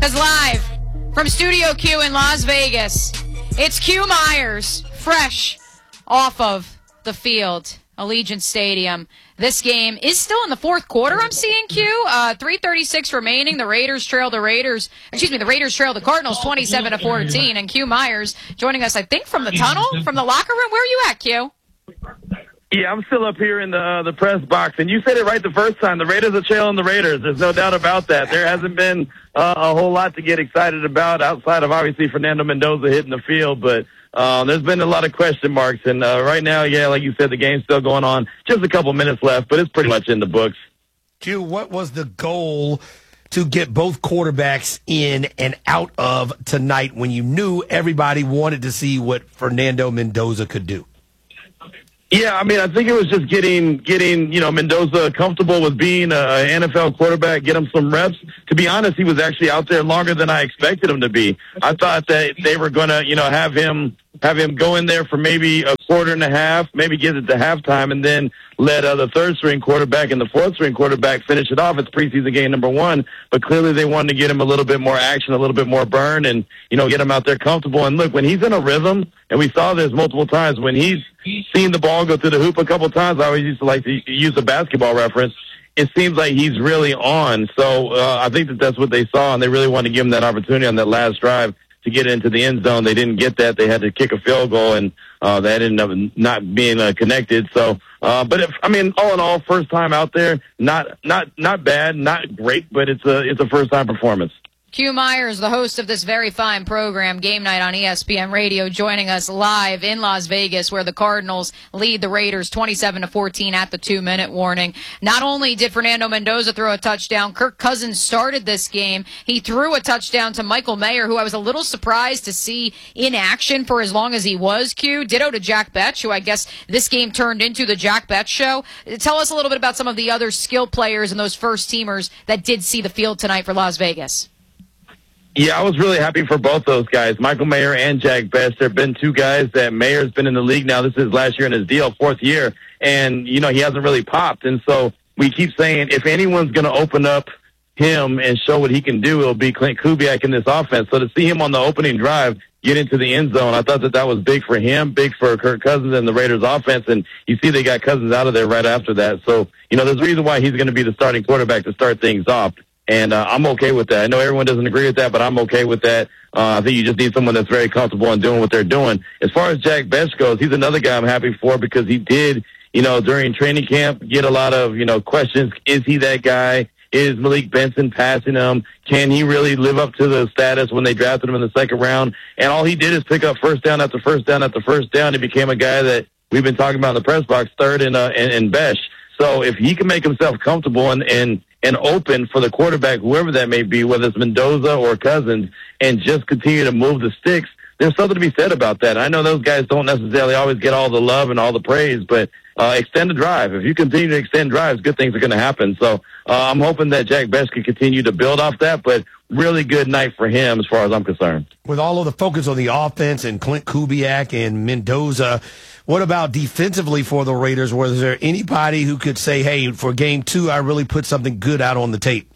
Live from Studio Q in Las Vegas, it's Q Myers, fresh off of the field, Allegiant Stadium. This game is still in the fourth quarter, I'm seeing, Q. 3:36 remaining. The Raiders trail the Cardinals 27-14. And Q Myers joining us, I think, from the tunnel, from the locker room. Where are you at, Q? Yeah, I'm still up here in the press box, and you said it right the first time. The Raiders are trailing the Raiders. There's no doubt about that. There hasn't been a whole lot to get excited about outside of, obviously, Fernando Mendoza hitting the field, but there's been a lot of question marks, and right now, yeah, like you said, the game's still going on. Just a couple minutes left, but it's pretty much in the books. Q, what was the goal to get both quarterbacks in and out of tonight when you knew everybody wanted to see what Fernando Mendoza could do? Yeah, I mean, I think it was just getting Mendoza comfortable with being an NFL quarterback, get him some reps. To be honest, he was actually out there longer than I expected him to be. I thought that they were going to, have him go in there for maybe a quarter and a half, maybe get it to halftime, and then let the third-string quarterback and the fourth-string quarterback finish it off. It's preseason game number one, but clearly they wanted to get him a little bit more action, a little bit more burn, and, get him out there comfortable. And look, when he's in a rhythm, and we saw this multiple times, when he's seen the ball go through the hoop a couple times, I always used to like to use a basketball reference, it seems like he's really on. So I think that's what they saw, and they really wanted to give him that opportunity on that last drive to get into the end zone. They didn't get that. They had to kick a field goal, and that ended up not being connected. So, but all in all, first time out there, not bad, not great, but it's a first time performance. Q Myers, the host of this very fine program, Game Night on ESPN Radio, joining us live in Las Vegas, where the Cardinals lead the Raiders 27-14 at the 2-minute warning. Not only did Fernando Mendoza throw a touchdown, Kirk Cousins started this game. He threw a touchdown to Michael Mayer, who I was a little surprised to see in action for as long as he was, Q. Ditto to Jack Betch, who I guess this game turned into the Jack Betch show. Tell us a little bit about some of the other skill players and those first-teamers that did see the field tonight for Las Vegas. Yeah, I was really happy for both those guys, Michael Mayer and Jack Betch. There have been two guys that Mayer's been in the league now. This is last year in his deal, fourth year, and, he hasn't really popped. And so we keep saying if anyone's going to open up him and show what he can do, it'll be Clint Kubiak in this offense. So to see him on the opening drive get into the end zone, I thought that was big for him, big for Kirk Cousins and the Raiders offense. And you see they got Cousins out of there right after that. So, there's a reason why he's going to be the starting quarterback to start things off. And I'm okay with that. I know everyone doesn't agree with that, but I'm okay with that. I think you just need someone that's very comfortable in doing what they're doing. As far as Jack Betch goes, he's another guy I'm happy for because he did, during training camp, get a lot of, questions. Is he that guy? Is Malik Benson passing him? Can he really live up to the status when they drafted him in the second round? And all he did is pick up first down after first down after first down. He became a guy that we've been talking about in the press box, third in Betch. So if he can make himself comfortable and open for the quarterback, whoever that may be, whether it's Mendoza or Cousins, and just continue to move the sticks, there's something to be said about that. I know those guys don't necessarily always get all the love and all the praise, but extend the drive. If you continue to extend drives, good things are going to happen. So I'm hoping that Jack Betch can continue to build off that, but really good night for him as far as I'm concerned. With all of the focus on the offense and Clint Kubiak and Mendoza, what about defensively for the Raiders? Was there anybody who could say, hey, for game two, I really put something good out on the tape?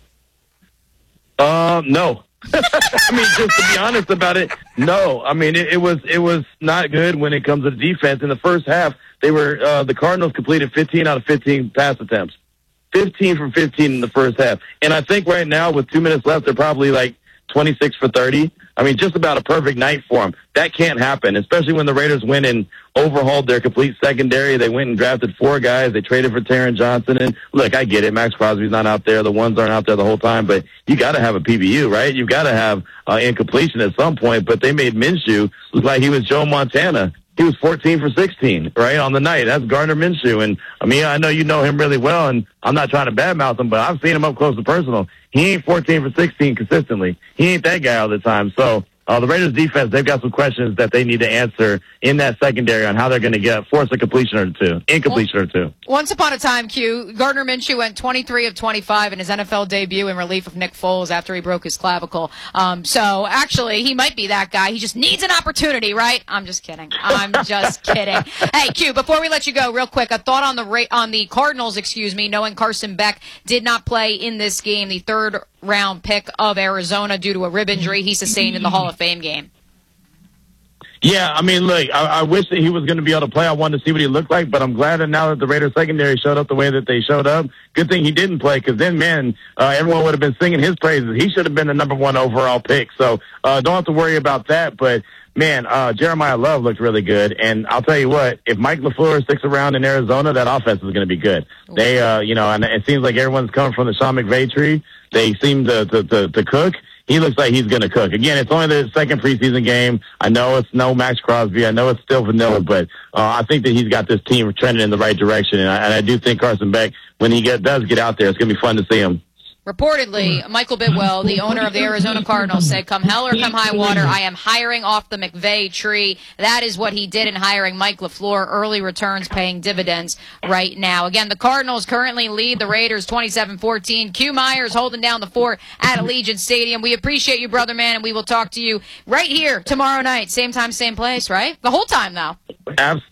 No. Just to be honest about it, no. It was not good when it comes to the defense. In the first half, the Cardinals completed 15 out of 15 pass attempts. 15 from 15 in the first half. And I think right now, with 2 minutes left, they're probably like 26 for 30. Just about a perfect night for them. That can't happen, especially when the Raiders went and overhauled their complete secondary. They went and drafted 4 guys. They traded for Taron Johnson. And look, I get it. Max Crosby's not out there. The ones aren't out there the whole time. But you got to have a PBU, right? You've got to have incompletion at some point. But they made Minshew look like he was Joe Montana. He was 14 for 16, right, on the night. That's Gardner Minshew. And, I know you know him really well, and I'm not trying to badmouth him, but I've seen him up close and personal. He ain't 14 for 16 consistently. He ain't that guy all the time. So the Raiders defense, they've got some questions that they need to answer in that secondary on how they're going to force a completion or two, incompletion or two. Once upon a time, Q, Gardner Minshew went 23 of 25 in his NFL debut in relief of Nick Foles after he broke his clavicle. So actually, he might be that guy. He just needs an opportunity, right? I'm just kidding. I'm just kidding. Hey, Q, before we let you go, real quick, a thought on the Cardinals, knowing Carson Beck did not play in this game, the third round pick of Arizona due to a rib injury he sustained in the Hall of Fame game. Yeah, I mean, look, I wish that he was going to be able to play. I wanted to see what he looked like, but I'm glad that now that the Raiders secondary showed up the way that they showed up, good thing he didn't play, because then, man, everyone would have been singing his praises. He should have been the number 1 overall pick. So don't have to worry about that. But, man, Jeremiah Love looked really good. And I'll tell you what, if Mike LaFleur sticks around in Arizona, that offense is going to be good. They, and it seems like everyone's coming from the Sean McVay tree. They seem to cook. He looks like he's going to cook. Again, it's only the second preseason game. I know it's no Max Crosby. I know it's still vanilla, but I think that he's got this team trending in the right direction. And I do think Carson Beck, when he does get out there, it's going to be fun to see him. Reportedly, Michael Bidwell, the owner of the Arizona Cardinals, said, come hell or come high water, I am hiring off the McVay tree. That is what he did in hiring Mike LaFleur. Early returns paying dividends right now. Again, the Cardinals currently lead the Raiders 27-14. Q Myers holding down the fort at Allegiant Stadium. We appreciate you, brother man, and we will talk to you right here tomorrow night. Same time, same place, right? The whole time now.